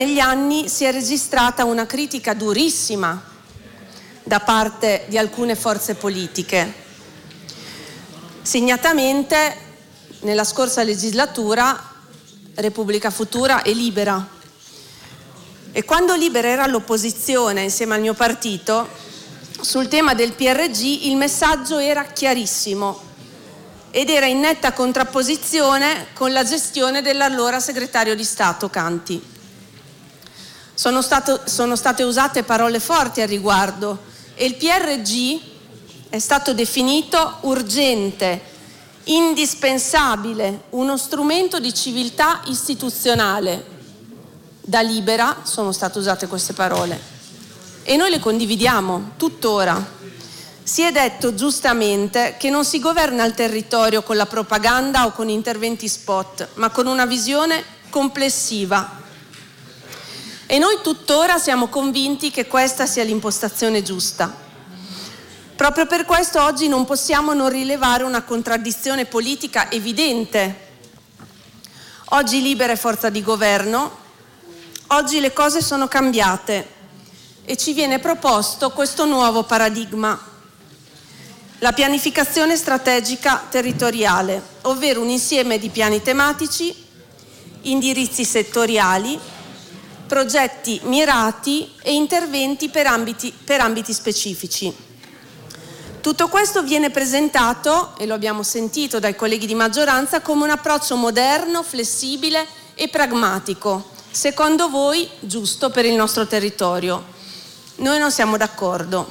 negli anni si è registrata una critica durissima da parte di alcune forze politiche. Segnatamente, nella scorsa legislatura, Repubblica Futura e Libera. E quando Libera era all'opposizione insieme al mio partito, sul tema del PRG il messaggio era chiarissimo ed era in netta contrapposizione con la gestione dell'allora segretario di Stato Canti. Sono state usate parole forti al riguardo e il PRG è stato definito urgente, indispensabile, uno strumento di civiltà istituzionale. Da Libera sono state usate queste parole e noi le condividiamo tuttora. Si è detto giustamente che non si governa il territorio con la propaganda o con interventi spot, ma con una visione complessiva. E noi tuttora siamo convinti che questa sia l'impostazione giusta. Proprio per questo oggi non possiamo non rilevare una contraddizione politica evidente. Oggi Libera è forza di governo, oggi le cose sono cambiate e ci viene proposto questo nuovo paradigma. La pianificazione strategica territoriale, ovvero un insieme di piani tematici, indirizzi settoriali, progetti mirati e interventi per ambiti specifici. Tutto questo viene presentato, e lo abbiamo sentito dai colleghi di maggioranza, come un approccio moderno, flessibile e pragmatico, secondo voi giusto per il nostro territorio. Noi non siamo d'accordo.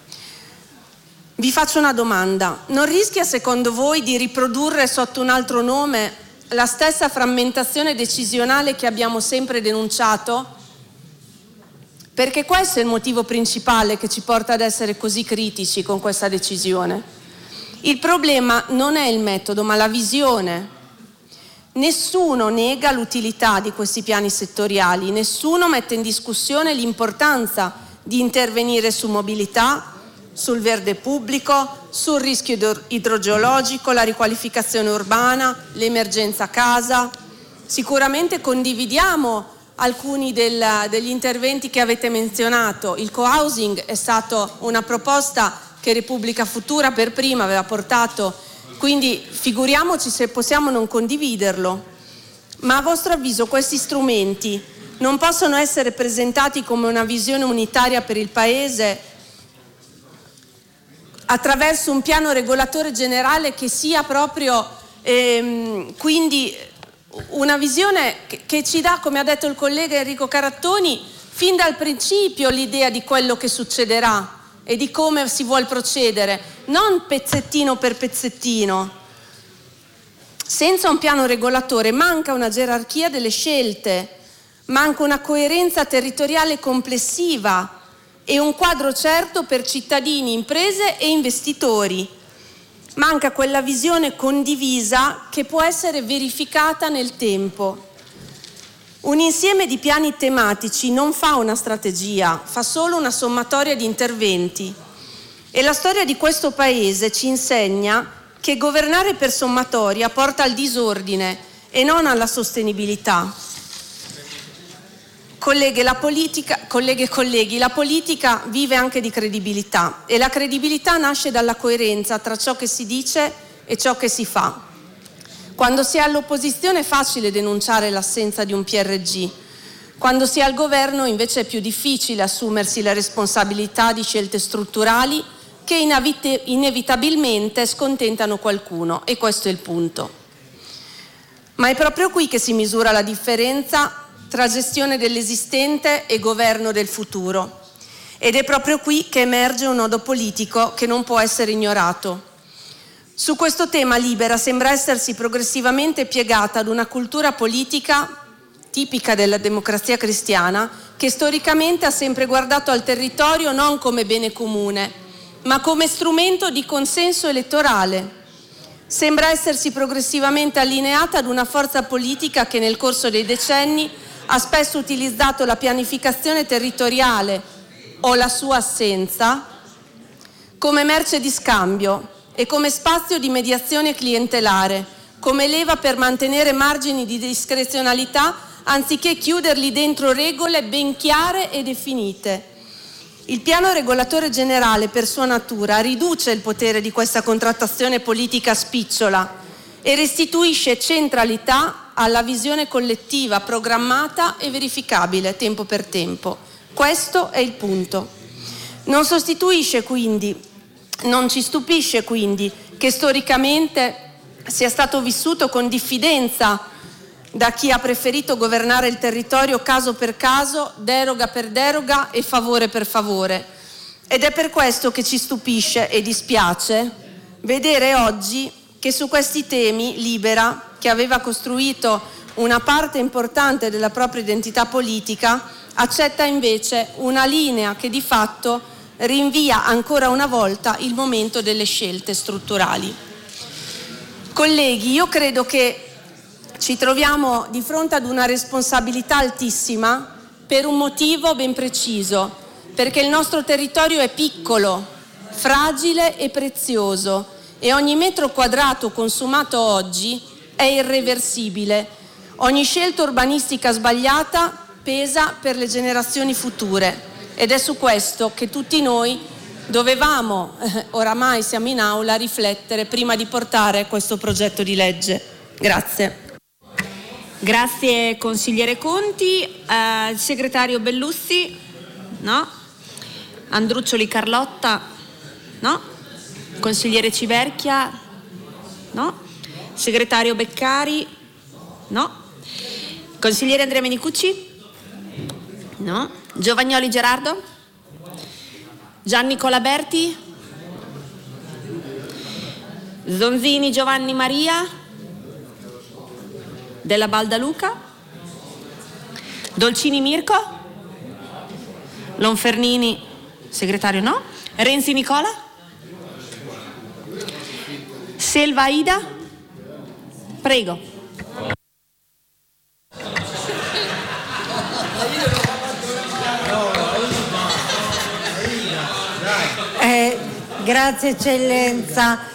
Vi faccio una domanda: non rischia secondo voi di riprodurre sotto un altro nome la stessa frammentazione decisionale che abbiamo sempre denunciato? Perché questo è il motivo principale che ci porta ad essere così critici con questa decisione. Il problema non è il metodo, ma la visione. Nessuno nega l'utilità di questi piani settoriali, nessuno mette in discussione l'importanza di intervenire su mobilità, sul verde pubblico, sul rischio idrogeologico, la riqualificazione urbana, l'emergenza casa. Sicuramente condividiamo alcuni degli interventi che avete menzionato. Il co-housing è stata una proposta che Repubblica Futura per prima aveva portato, quindi figuriamoci se possiamo non condividerlo. Ma a vostro avviso questi strumenti non possono essere presentati come una visione unitaria per il Paese attraverso un piano regolatore generale che sia proprio quindi una visione che ci dà, come ha detto il collega Enrico Carattoni, fin dal principio l'idea di quello che succederà e di come si vuol procedere, non pezzettino per pezzettino. Senza un piano regolatore manca una gerarchia delle scelte, manca una coerenza territoriale complessiva e un quadro certo per cittadini, imprese e investitori. Manca quella visione condivisa che può essere verificata nel tempo. Un insieme di piani tematici non fa una strategia, fa solo una sommatoria di interventi. E la storia di questo Paese ci insegna che governare per sommatoria porta al disordine e non alla sostenibilità. Colleghe e colleghi, la politica vive anche di credibilità e la credibilità nasce dalla coerenza tra ciò che si dice e ciò che si fa. Quando si è all'opposizione è facile denunciare l'assenza di un PRG, quando si è al governo invece è più difficile assumersi la responsabilità di scelte strutturali che inevitabilmente scontentano qualcuno, e questo è il punto. Ma è proprio qui che si misura la differenza tra gestione dell'esistente e governo del futuro. Ed è proprio qui che emerge un nodo politico che non può essere ignorato. Su questo tema Libera sembra essersi progressivamente piegata ad una cultura politica tipica della democrazia cristiana che storicamente ha sempre guardato al territorio non come bene comune, ma come strumento di consenso elettorale. Sembra essersi progressivamente allineata ad una forza politica che nel corso dei decenni ha spesso utilizzato la pianificazione territoriale o la sua assenza come merce di scambio e come spazio di mediazione clientelare, come leva per mantenere margini di discrezionalità anziché chiuderli dentro regole ben chiare e definite. Il piano regolatore generale, per sua natura, riduce il potere di questa contrattazione politica spicciola e restituisce centralità alla visione collettiva, programmata e verificabile tempo per tempo. Questo è il punto. Non ci stupisce quindi che storicamente sia stato vissuto con diffidenza da chi ha preferito governare il territorio caso per caso, deroga per deroga e favore per favore. Ed è per questo che ci stupisce e dispiace vedere oggi che su questi temi Libera, che aveva costruito una parte importante della propria identità politica, accetta invece una linea che di fatto rinvia ancora una volta il momento delle scelte strutturali. Colleghi, io credo che ci troviamo di fronte ad una responsabilità altissima per un motivo ben preciso, perché il nostro territorio è piccolo, fragile e prezioso e ogni metro quadrato consumato oggi è irreversibile. Ogni scelta urbanistica sbagliata pesa per le generazioni future ed è su questo che tutti noi dovevamo, oramai siamo in aula, riflettere prima di portare questo progetto di legge. Grazie. Grazie consigliere Conti. Segretario Bellussi? No. Andruccioli Carlotta? No. Consigliere Civerchia? No. Segretario Beccari? No. Consigliere Andrea Menicucci? No. Giovagnoli Gerardo? Gianni Colaberti? Zonzini Giovanni Maria? Della Baldaluca? Dolcini Mirko? Lonfernini, segretario no? Renzi Nicola? Selva Aida? Prego. Grazie eccellenza.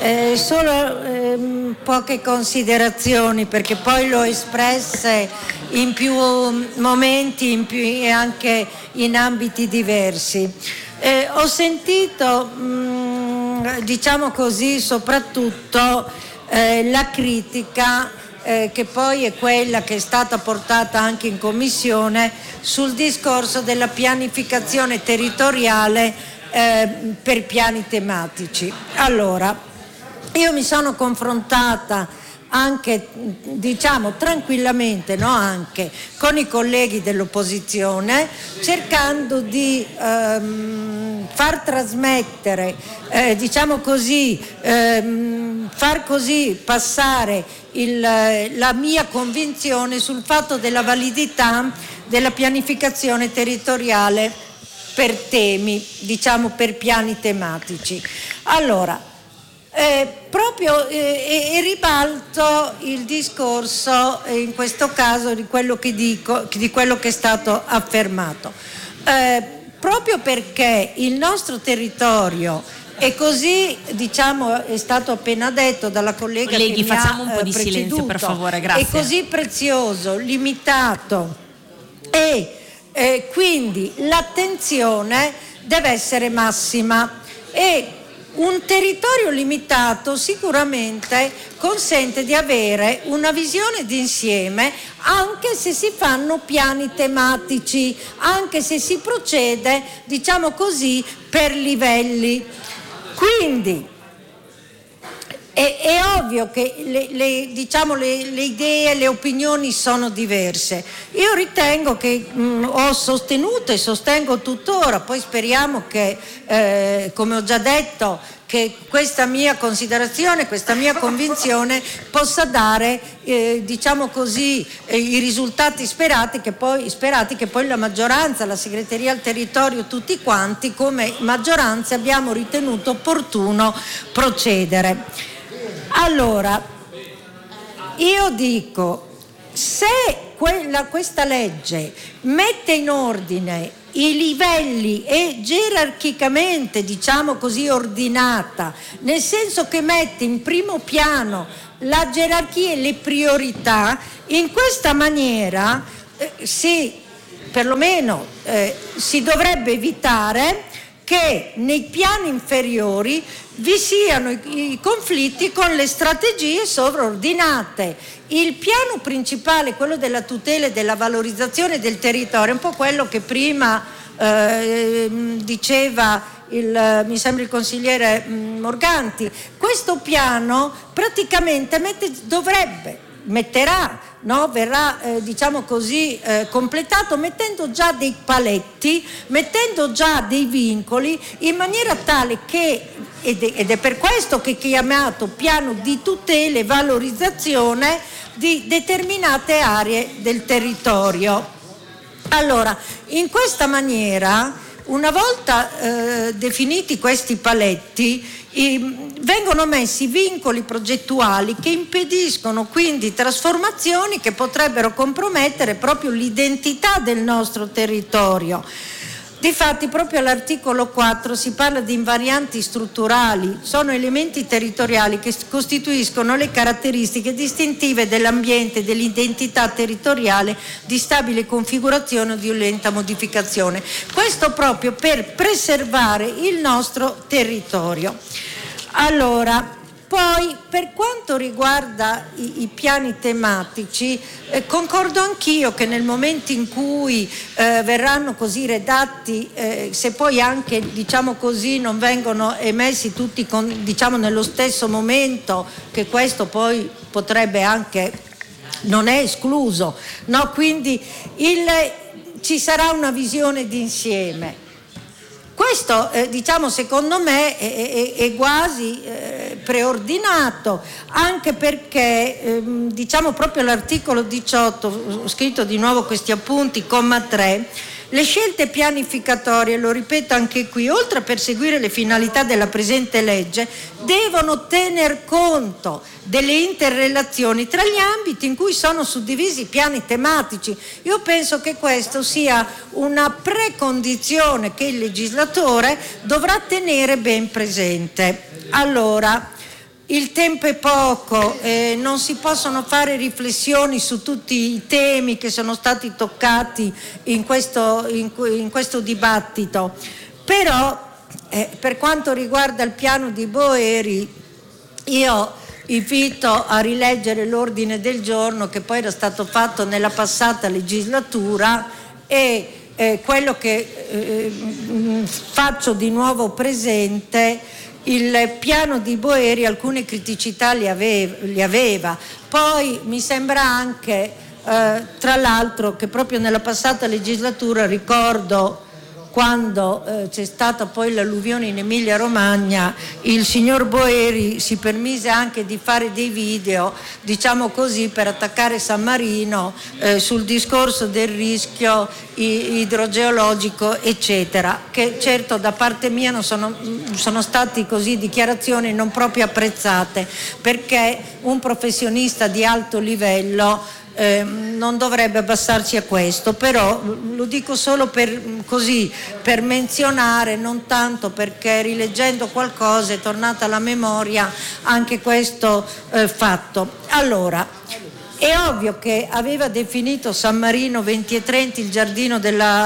Solo poche considerazioni, perché poi l'ho espresse in più momenti e anche in ambiti diversi. Ho sentito, diciamo così, soprattutto la critica che poi è quella che è stata portata anche in commissione sul discorso della pianificazione territoriale per piani tematici. Allora, io mi sono confrontata anche, diciamo, tranquillamente, no, anche con i colleghi dell'opposizione, cercando di far trasmettere, diciamo così, far così passare la mia convinzione sul fatto della validità della pianificazione territoriale per temi, diciamo per piani tematici. Allora, proprio ribalto il discorso in questo caso di quello che dico, di quello che è stato affermato, proprio perché il nostro territorio è così, diciamo, è stato appena detto dalla collega. Colleghi, che mi facciamo ha un po' di silenzio per favore, grazie. È così prezioso, limitato e quindi l'attenzione deve essere massima, e un territorio limitato sicuramente consente di avere una visione d'insieme, anche se si fanno piani tematici, anche se si procede, diciamo così, per livelli. Quindi è ovvio che le idee, le opinioni sono diverse. Io ritengo che ho sostenuto e sostengo tuttora, poi speriamo che, come ho già detto, che questa mia considerazione, questa mia convinzione possa dare, diciamo così, i risultati sperati che poi la maggioranza, la segreteria al territorio, tutti quanti come maggioranza abbiamo ritenuto opportuno procedere. Allora, io dico, se questa legge mette in ordine i livelli e gerarchicamente, diciamo così, ordinata, nel senso che mette in primo piano la gerarchia e le priorità. In questa maniera perlomeno si dovrebbe evitare che nei piani inferiori vi siano i conflitti con le strategie sovraordinate. Il piano principale, quello della tutela e della valorizzazione del territorio, è un po' quello che prima diceva mi sembra il consigliere Morganti. Questo piano praticamente verrà diciamo così completato mettendo già dei paletti, mettendo già dei vincoli, in maniera tale che, ed è per questo che è chiamato piano di tutela e valorizzazione di determinate aree del territorio. Allora, in questa maniera, una volta definiti questi paletti, vengono messi vincoli progettuali che impediscono quindi trasformazioni che potrebbero compromettere proprio l'identità del nostro territorio. Difatti, proprio all'articolo 4 si parla di invarianti strutturali, sono elementi territoriali che costituiscono le caratteristiche distintive dell'ambiente e dell'identità territoriale di stabile configurazione o di lenta modificazione. Questo proprio per preservare il nostro territorio. Allora, poi per quanto riguarda i piani tematici, concordo anch'io che nel momento in cui verranno così redatti, se poi anche diciamo così non vengono emessi tutti diciamo nello stesso momento, che questo poi potrebbe anche, non è escluso, no? Quindi ci sarà una visione d'insieme. Questo diciamo secondo me è quasi preordinato, anche perché diciamo proprio l'articolo 18, ho scritto di nuovo questi appunti, comma 3, le scelte pianificatorie, lo ripeto anche qui, oltre a perseguire le finalità della presente legge, devono tener conto delle interrelazioni tra gli ambiti in cui sono suddivisi i piani tematici. Io penso che questo sia una precondizione che il legislatore dovrà tenere ben presente. Allora, il tempo è poco, non si possono fare riflessioni su tutti i temi che sono stati toccati in questo dibattito, però per quanto riguarda il piano di Boeri, io invito a rileggere l'ordine del giorno che poi era stato fatto nella passata legislatura e quello che faccio di nuovo presente. Il piano di Boeri alcune criticità li aveva. Poi mi sembra anche, tra l'altro, che proprio nella passata legislatura, ricordo quando c'è stata poi l'alluvione in Emilia Romagna, il signor Boeri si permise anche di fare dei video, diciamo così, per attaccare San Marino sul discorso del rischio idrogeologico, eccetera, che certo da parte mia non sono stati così dichiarazioni non proprio apprezzate, perché un professionista di alto livello non dovrebbe abbassarsi a questo, però lo dico solo per menzionare, non tanto perché rileggendo qualcosa è tornata alla memoria anche questo fatto. Allora, è ovvio che aveva definito San Marino 20 e 30 il giardino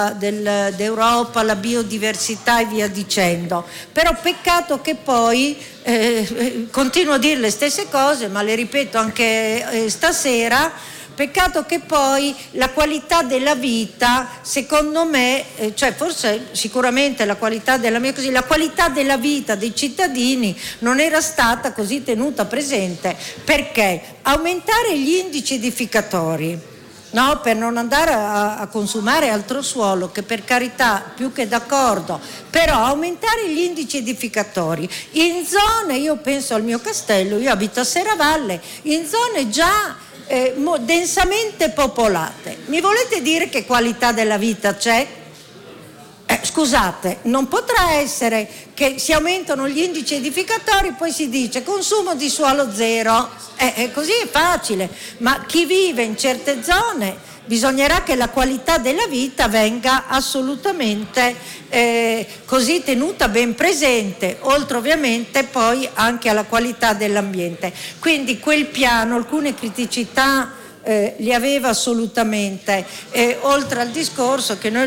d'Europa, la biodiversità e via dicendo, però peccato che poi continuo a dire le stesse cose, ma le ripeto anche stasera. Peccato che poi la qualità della vita, secondo me, cioè forse sicuramente la qualità della vita dei cittadini non era stata così tenuta presente, perché aumentare gli indici edificatori, no, per non andare a consumare altro suolo, che per carità più che d'accordo, però aumentare gli indici edificatori in zone, io penso al mio castello, io abito a Serravalle, in zone già densamente popolate. Mi volete dire che qualità della vita c'è? Cioè, scusate, non potrà essere che si aumentano gli indici edificatori, poi si dice consumo di suolo zero. Così è facile, ma chi vive in certe zone bisognerà che la qualità della vita venga assolutamente così tenuta ben presente, oltre ovviamente poi anche alla qualità dell'ambiente. Quindi quel piano, alcune criticità li aveva assolutamente, oltre al discorso che noi